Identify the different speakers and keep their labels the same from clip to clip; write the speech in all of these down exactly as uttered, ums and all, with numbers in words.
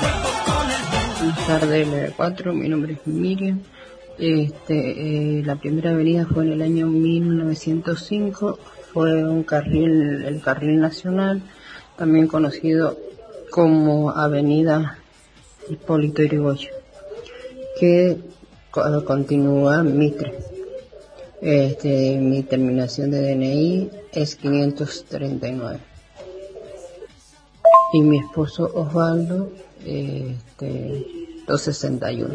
Speaker 1: Buenas tardes, L D cuatro, mi nombre es Miriam. Este, eh, la primera avenida fue en el año mil novecientos cinco, fue un carril, el carril nacional, también conocido como Avenida Hipólito Yrigoyen, que co- continúa Mitre. Este, mi terminación de D N I es quinientos treinta y nueve. Y mi esposo Osvaldo, este, doscientos sesenta y uno.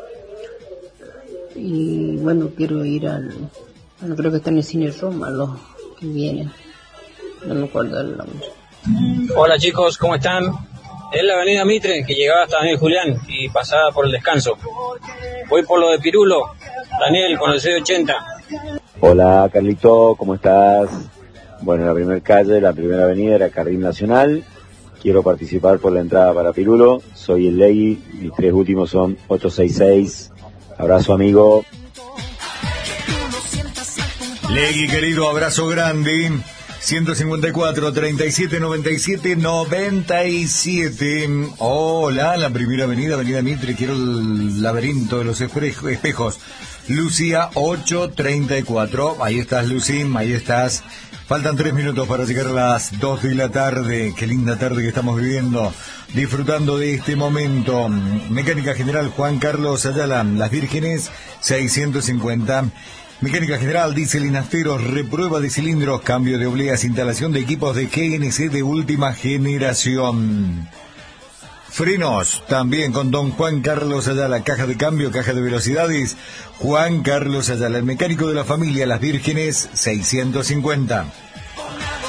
Speaker 1: Y bueno, quiero ir al, bueno, creo que está en el cine Roma, los que vienen, no me acuerdo el nombre.
Speaker 2: Hola chicos, ¿cómo están? Es la avenida Mitre, que llegaba hasta Daniel Julián y pasaba por el Descanso. Voy por lo de Pirulo, Daniel con el C ochenta.
Speaker 3: Hola Carlito, ¿cómo estás? Bueno, la primera calle, la primera avenida era Carril Nacional. Quiero participar por la entrada para Pirulo. Soy el Legui, mis tres últimos son ocho seis seis. Abrazo, amigo.
Speaker 4: Legui, querido, abrazo grande. ciento cincuenta y cuatro, treinta y siete, noventa y siete, noventa y siete. Hola, la primera avenida, avenida Mitre, quiero el laberinto de los espejos. Lucía, ocho treinta y cuatro. Ahí estás, Lucy, ahí estás. Faltan tres minutos para llegar a las dos de la tarde. Qué linda tarde que estamos viviendo. Disfrutando de este momento. Mecánica General Juan Carlos Ayala, Las Vírgenes, seiscientos cincuenta. Mecánica General, diésel y nafteros, reprueba de cilindros, cambio de obleas, instalación de equipos de G N C de última generación. Frenos, también con don Juan Carlos Ayala, caja de cambio, caja de velocidades, Juan Carlos Ayala, el mecánico de la familia Las Vírgenes, seiscientos cincuenta.